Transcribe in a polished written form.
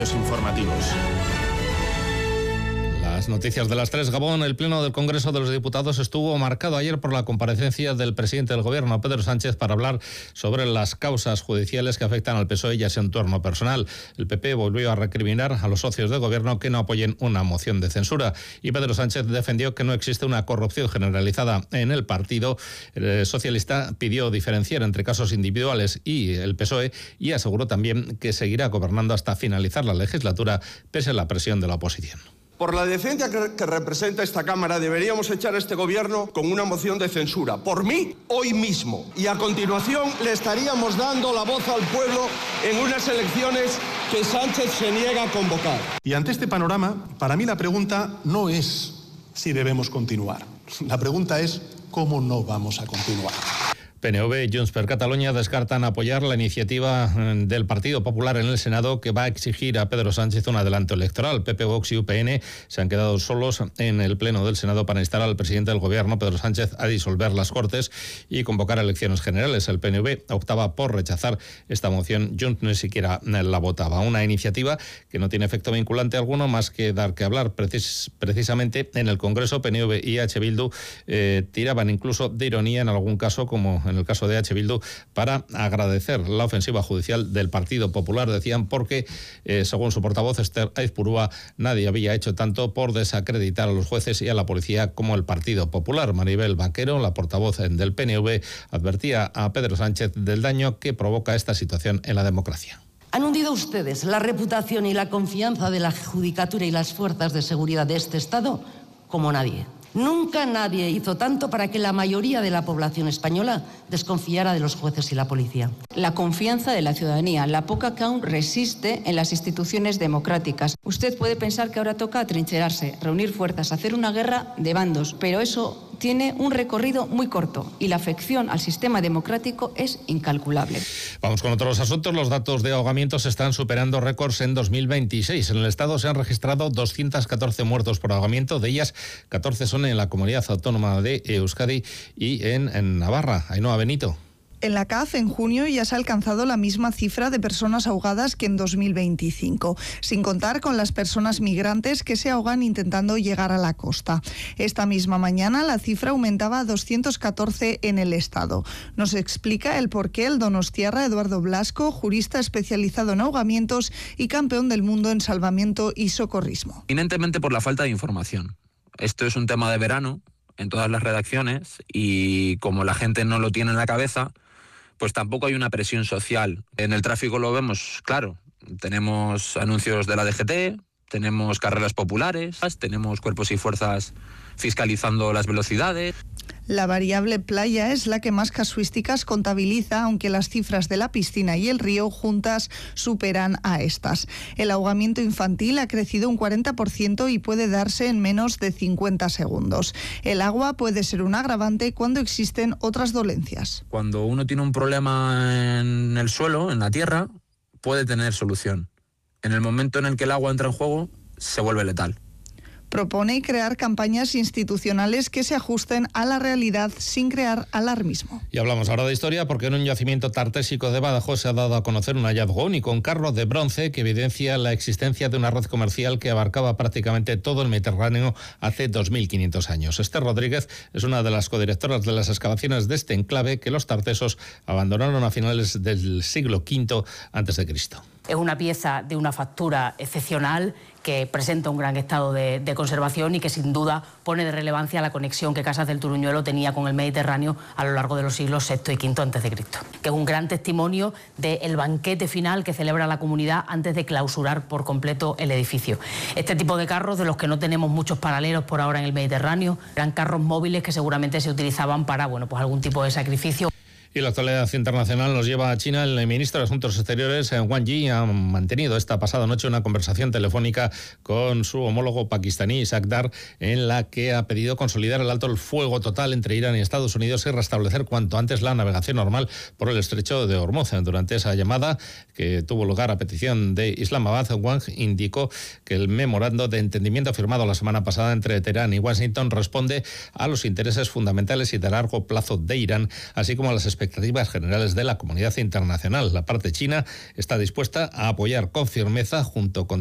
Informativos. Las noticias de las 3. Gabón. El Pleno del Congreso de los Diputados estuvo marcado ayer por la comparecencia del presidente del Gobierno, Pedro Sánchez, para hablar sobre las causas judiciales que afectan al PSOE y a su entorno personal. El PP volvió a recriminar a los socios de Gobierno que no apoyen una moción de censura, y Pedro Sánchez defendió que no existe una corrupción generalizada en el partido. El socialista pidió diferenciar entre casos individuales y el PSOE y aseguró también que seguirá gobernando hasta finalizar la legislatura pese a la presión de la oposición. Por la decencia que representa esta Cámara, deberíamos echar a este Gobierno con una moción de censura. Por mí, hoy mismo. Y a continuación le estaríamos dando la voz al pueblo en unas elecciones que Sánchez se niega a convocar. Y ante este panorama, para mí la pregunta no es si debemos continuar. La pregunta es cómo no vamos a continuar. PNV y Junts per Catalunya descartan apoyar la iniciativa del Partido Popular en el Senado que va a exigir a Pedro Sánchez un adelanto electoral. PP, Vox y UPN se han quedado solos en el Pleno del Senado para instar al presidente del Gobierno, Pedro Sánchez, a disolver las Cortes y convocar elecciones generales. El PNV optaba por rechazar esta moción. Junts ni siquiera la votaba. Una iniciativa que no tiene efecto vinculante alguno más que dar que hablar. Precisamente en el Congreso, PNV y H. Bildu tiraban incluso de ironía en algún caso, como en el caso de H. Bildu, para agradecer la ofensiva judicial del Partido Popular. Decían porque, según su portavoz Esther Aizpurúa, nadie había hecho tanto por desacreditar a los jueces y a la policía como el Partido Popular. Maribel Vaquero, la portavoz del PNV, advertía a Pedro Sánchez del daño que provoca esta situación en la democracia. Han hundido ustedes la reputación y la confianza de la judicatura y las fuerzas de seguridad de este Estado como nadie. Nunca nadie hizo tanto para que la mayoría de la población española desconfiara de los jueces y la policía. La confianza de la ciudadanía, la poca que aún resiste en las instituciones democráticas. Usted puede pensar que ahora toca atrincherarse, reunir fuerzas, hacer una guerra de bandos, pero eso tiene un recorrido muy corto y la afección al sistema democrático es incalculable. Vamos con otros asuntos. Los datos de ahogamientos están superando récords en 2026. En el Estado se han registrado 214 muertos por ahogamiento, de ellas 14 son en la comunidad autónoma de Euskadi y en Navarra. Ainhoa Benito. En la CAF, en junio, ya se ha alcanzado la misma cifra de personas ahogadas que en 2025, sin contar con las personas migrantes que se ahogan intentando llegar a la costa. Esta misma mañana la cifra aumentaba a 214 en el Estado. Nos explica el porqué el donostiarra Eduardo Blasco, jurista especializado en ahogamientos y campeón del mundo en salvamiento y socorrismo. Eminentemente por la falta de información. Esto es un tema de verano en todas las redacciones y como la gente no lo tiene en la cabeza, pues tampoco hay una presión social. En el tráfico lo vemos claro. Tenemos anuncios de la DGT, tenemos carreras populares, tenemos cuerpos y fuerzas fiscalizando las velocidades. La variable playa es la que más casuísticas contabiliza, aunque las cifras de la piscina y el río juntas superan a estas. El ahogamiento infantil ha crecido un 40% y puede darse en menos de 50 segundos. El agua puede ser un agravante cuando existen otras dolencias. Cuando uno tiene un problema en el suelo, en la tierra, puede tener solución. En el momento en el que el agua entra en juego, se vuelve letal. Propone crear campañas institucionales que se ajusten a la realidad sin crear alarmismo. Y hablamos ahora de historia porque en un yacimiento tartésico de Badajoz se ha dado a conocer un hallazgo único, un carro de bronce que evidencia la existencia de una red comercial que abarcaba prácticamente todo el Mediterráneo hace 2500 años. Esther Rodríguez es una de las codirectoras de las excavaciones de este enclave que los tartesos abandonaron a finales del siglo V a.C. Es una pieza de una factura excepcional que presenta un gran estado de conservación y que sin duda pone de relevancia la conexión que Casas del Turuñuelo tenía con el Mediterráneo a lo largo de los siglos VI y V a.C., que es un gran testimonio del banquete final que celebra la comunidad antes de clausurar por completo el edificio. Este tipo de carros, de los que no tenemos muchos paralelos por ahora en el Mediterráneo, eran carros móviles que seguramente se utilizaban para pues algún tipo de sacrificio. Y la actualidad internacional nos lleva a China. El ministro de Asuntos Exteriores, Wang Yi, ha mantenido esta pasada noche una conversación telefónica con su homólogo pakistaní, Ishaq Dar, en la que ha pedido consolidar el alto el fuego total entre Irán y Estados Unidos y restablecer cuanto antes la navegación normal por el estrecho de Hormuz. Durante esa llamada, que tuvo lugar a petición de Islamabad, Wang indicó que el memorando de entendimiento firmado la semana pasada entre Teherán y Washington responde a los intereses fundamentales y de largo plazo de Irán, así como a las expectativas expectativas generales de la comunidad internacional. La parte china está dispuesta a apoyar con firmeza, junto con